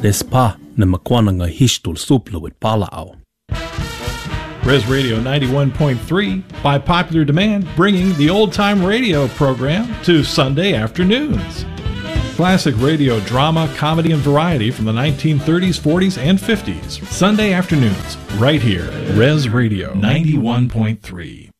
Despa na makwananga hishtul supla with palao. Res Radio 91.3, by popular demand, bringing the old-time radio program to Sunday afternoons. Classic radio drama, comedy, and variety from the 1930s, 40s, and 50s. Sunday afternoons, right here. Res Radio 91.3.